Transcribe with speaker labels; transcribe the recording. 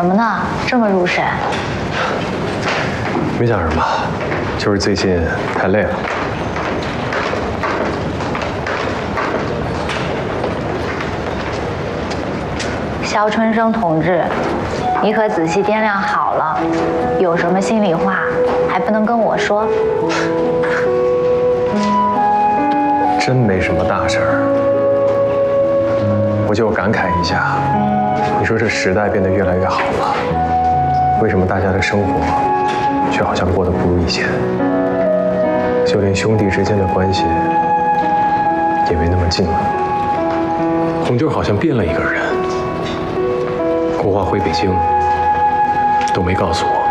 Speaker 1: 什么呢？这么入神？
Speaker 2: 没想什么，就是最近太累了。
Speaker 1: 肖春生同志，你可仔细掂量好了，有什么心里话还不能跟我说？
Speaker 2: 真没什么大事儿，我就感慨一下。你说这时代变得越来越好了，为什么大家的生活却好像过得不如以前？就连兄弟之间的关系也没那么近了。红军好像变了一个人，国华回北京都没告诉我。